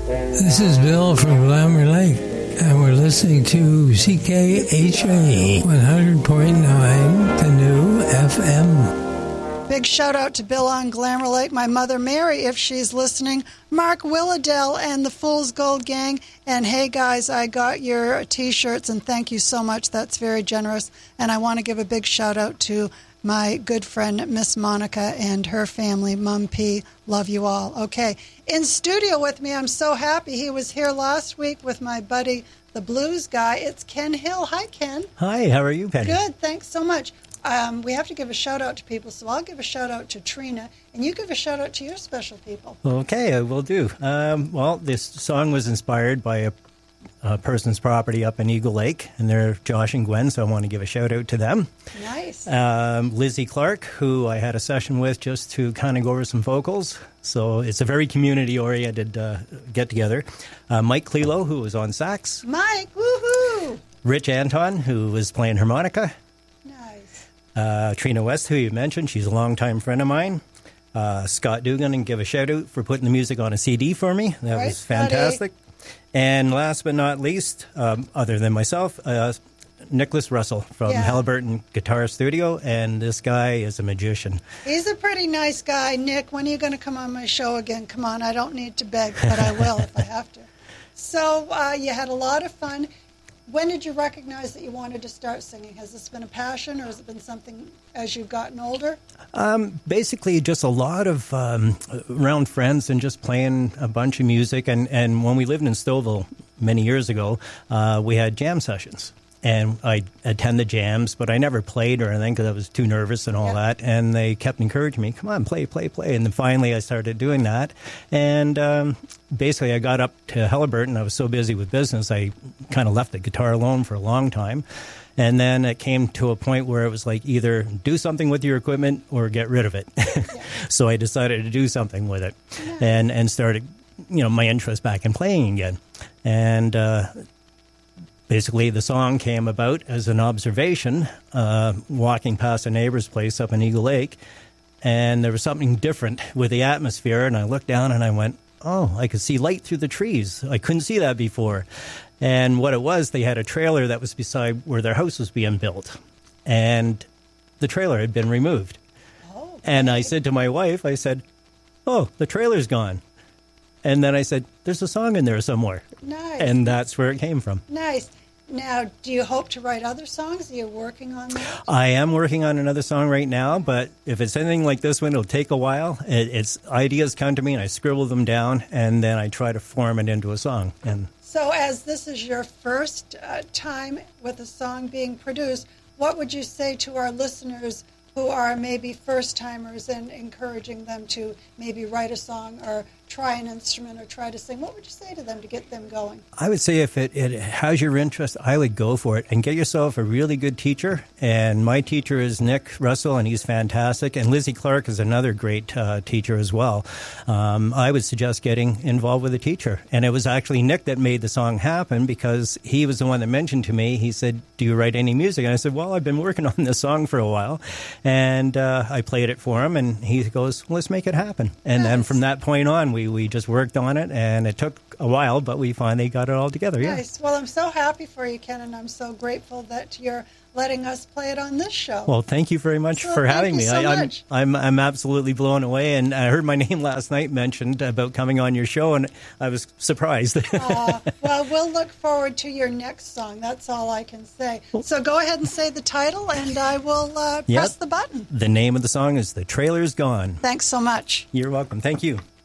This is Bill from Glamour Lake, and we're listening to CKHA 100.9, the new FM. Big shout out to Bill on Glamour Lake, my mother Mary, if she's listening, Mark Willadell and the Fool's Gold Gang, and hey guys, I got your t-shirts, and thank you so much. That's very generous. And I want to give a big shout out to my good friend Miss Monica and her family, Mum P. Love you all. Okay, in studio with me, I'm so happy. He was here last week with my buddy, the blues guy. It's Ken Hill. Hi, Ken. Hi, how are you, Penny? Good, thanks so much. We have to give a shout-out to people, so I'll give a shout-out to Trina, and you give a shout-out to your special people. Okay, I will do. Well, this song was inspired by a person's property up in Eagle Lake, and they're Josh and Gwen, so I want to give a shout-out to them. Nice. Lizzie Clark, who I had a session with just to kind of go over some vocals, so it's a very community-oriented get-together. Mike Clelo, who was on sax. Mike, woohoo! Rich Anton, who was playing harmonica. Trina West, who you mentioned, she's a longtime friend of mine. Scott Dugan, and give a shout out for putting the music on a CD for me. That was fantastic. And last but not least, other than myself, Nicholas Russell from Halliburton Guitar Studio, and this guy is a magician. He's a pretty nice guy. Nick, when are you going to come on my show again? Come on, I don't need to beg, but I will if I have to. So you had a lot of fun. When did you recognize that you wanted to start singing? Has this been a passion, or has it been something as you've gotten older? Basically, just a lot of around friends and just playing a bunch of music. And when we lived in Stouffville many years ago, we had jam sessions. And I attend the jams, but I never played or anything because I was too nervous and all that. And they kept encouraging me, come on, play. And then finally I started doing that. And basically I got up to Halliburton. I was so busy with business, I kind of left the guitar alone for a long time. And then it came to a point where it was like either do something with your equipment or get rid of it. So I decided to do something with it and started, my interest back in playing again. And basically, the song came about as an observation, walking past a neighbor's place up in Eagle Lake, and there was something different with the atmosphere, and I looked down and I went, oh, I could see light through the trees. I couldn't see that before. And what it was, they had a trailer that was beside where their house was being built, and the trailer had been removed. Oh, okay. And I said to my wife, I said, oh, the trailer's gone. And then I said, there's a song in there somewhere. Nice. And that's where it came from. Nice. Now, do you hope to write other songs? Are you working on that? I am working on another song right now, but if it's anything like this one, it'll take a while. It's ideas come to me, and I scribble them down, and then I try to form it into a song. And so as this is your first time with a song being produced, what would you say to our listeners who are maybe first-timers and encouraging them to maybe write a song or try an instrument or try to sing? What would you say to them to get them going? I would say if it has your interest, I would go for it and get yourself a really good teacher. And my teacher is Nick Russell, and he's fantastic. And Lizzie Clark is another great teacher as well. I would suggest getting involved with a teacher. And it was actually Nick that made the song happen because he was the one that mentioned to me, he said, do you write any music? And I said, well, I've been working on this song for a while. And I played it for him, and he goes, well, let's make it happen. And then from that point on, we just worked on it, and it took a while, but we finally got it all together. Nice. Well, I'm so happy for you, Ken, and I'm so grateful that you're letting us play it on this show. Well, thank you very much for having me. I'm absolutely blown away, and I heard my name last night mentioned about coming on your show, and I was surprised. Well, we'll look forward to your next song. That's all I can say. So go ahead and say the title, and I will press the button. The name of the song is The Trailer's Gone. Thanks so much. You're welcome. Thank you.